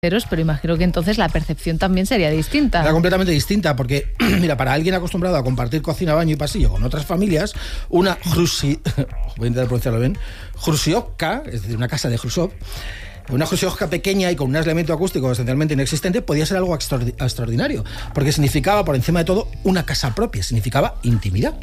pero imagino que entonces la percepción también sería distinta. Era completamente distinta, porque, mira, para alguien acostumbrado a compartir cocina, baño y pasillo con otras familias, una voy a intentar pronunciarlo bien, Hrusiovka, es decir, una casa de Khrushchev, una Hrusiovka pequeña y con un aislamiento acústico esencialmente inexistente, podía ser algo extraordinario, porque significaba, por encima de todo, una casa propia, significaba intimidad.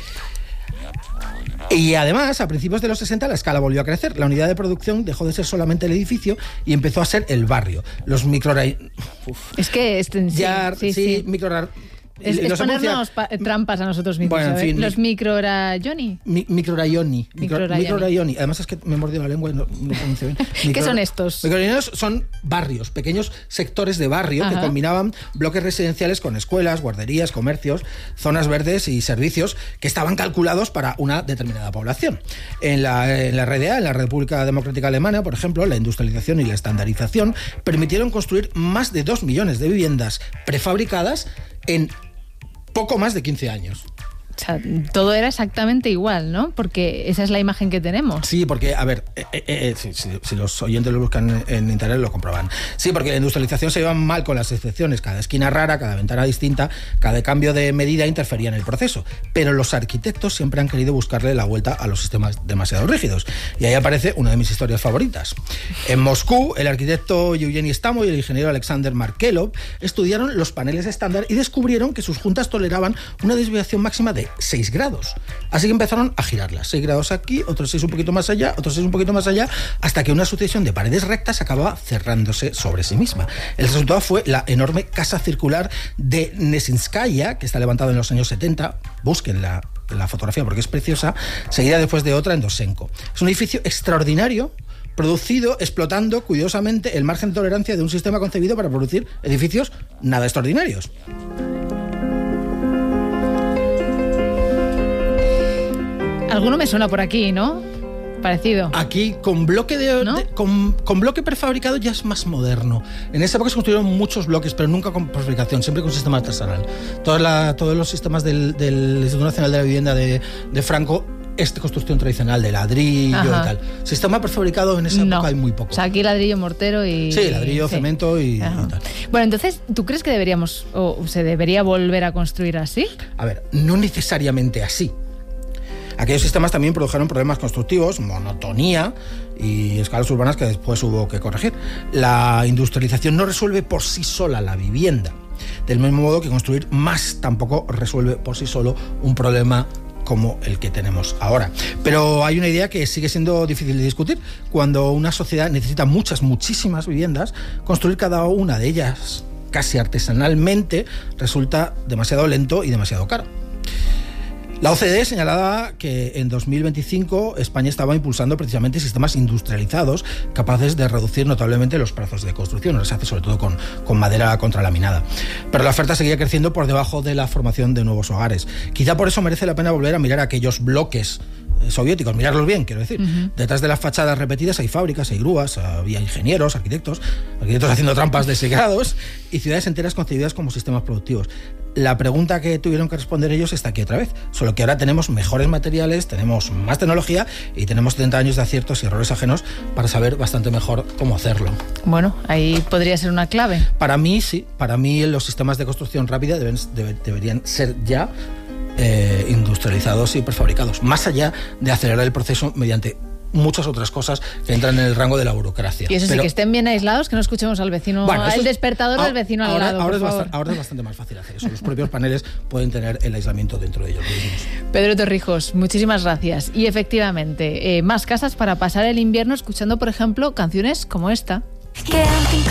Y además, a principios de los 60, la escala volvió a crecer. La unidad de producción dejó de ser solamente el edificio y empezó a ser el barrio. Los Es que... sí. Es ponernos trampas a nosotros mismos. Bueno, en fin, los microrayoni. Microrayoni. Además es que me he mordido la lengua y no pronuncio bien. ¿Qué son estos? Microrayonios son barrios, pequeños sectores de barrio. Ajá. Que combinaban bloques residenciales con escuelas, guarderías, comercios, zonas verdes y servicios que estaban calculados para una determinada población. En la RDA, en la República Democrática Alemana, por ejemplo, la industrialización y la estandarización permitieron construir más de 2 millones de viviendas prefabricadas en poco más de 15 años. O sea, todo era exactamente igual, ¿no? Porque esa es la imagen que tenemos. Sí, porque, a ver, si los oyentes lo buscan en internet lo comproban. Sí, porque la industrialización se lleva mal con las excepciones. Cada esquina rara, cada ventana distinta, cada cambio de medida interfería en el proceso. Pero los arquitectos siempre han querido buscarle la vuelta a los sistemas demasiado rígidos. Y ahí aparece una de mis historias favoritas. En Moscú, el arquitecto Eugeni Stamo y el ingeniero Alexander Markelov estudiaron los paneles estándar y descubrieron que sus juntas toleraban una desviación máxima de 6 grados. Así que empezaron a girarlas. 6 grados aquí, otros 6 un poquito más allá, otros 6 un poquito más allá, hasta que una sucesión de paredes rectas acababa cerrándose sobre sí misma. El resultado fue la enorme casa circular de Nesinskaya, que está levantada en los años 70. Busquen la fotografía porque es preciosa, seguida después de otra en Dosenko. Es un edificio extraordinario, producido explotando cuidadosamente el margen de tolerancia de un sistema concebido para producir edificios nada extraordinarios. Alguno me suena por aquí, ¿no? Parecido. Aquí, con bloque con bloque prefabricado ya es más moderno. En esa época se construyeron muchos bloques, pero nunca con prefabricación, siempre con sistema artesanal. Todos los sistemas del Instituto Nacional de la Vivienda de Franco, construcción tradicional de ladrillo. Ajá. Y tal. Sistema prefabricado en esa época hay muy poco. O sea, aquí ladrillo, mortero y... Sí, ladrillo, cemento y tal. Bueno, entonces, ¿tú crees que deberíamos o se debería volver a construir así? A ver, no necesariamente así. Aquellos sistemas también produjeron problemas constructivos, monotonía y escalas urbanas que después hubo que corregir. La industrialización no resuelve por sí sola la vivienda. Del mismo modo que construir más tampoco resuelve por sí solo un problema como el que tenemos ahora. Pero hay una idea que sigue siendo difícil de discutir. Cuando una sociedad necesita muchísimas viviendas, construir cada una de ellas casi artesanalmente resulta demasiado lento y demasiado caro. La OCDE señalaba que en 2025 España estaba impulsando precisamente sistemas industrializados capaces de reducir notablemente los plazos de construcción. Se hace sobre todo con madera contralaminada. Pero la oferta seguía creciendo por debajo de la formación de nuevos hogares. Quizá por eso merece la pena volver a mirar aquellos bloques soviéticos, mirarlos bien, quiero decir. Uh-huh. Detrás de las fachadas repetidas hay fábricas, hay grúas, había ingenieros, arquitectos haciendo trampas de 6 grados y ciudades enteras concebidas como sistemas productivos. La pregunta que tuvieron que responder ellos está aquí otra vez, solo que ahora tenemos mejores materiales, tenemos más tecnología y tenemos 70 años de aciertos y errores ajenos para saber bastante mejor cómo hacerlo. Bueno, ahí podría ser una clave. Para mí sí, para mí los sistemas de construcción rápida deberían ser ya industrializados y prefabricados, más allá de acelerar el proceso mediante muchas otras cosas que entran en el rango de la burocracia. Y eso sí, que estén bien aislados, que no escuchemos al vecino, el despertador del vecino al lado. Ahora es bastante más fácil hacer eso. Los propios paneles pueden tener el aislamiento dentro de ellos. Pedro Torrijos, muchísimas gracias. Y efectivamente, más casas para pasar el invierno escuchando, por ejemplo, canciones como esta.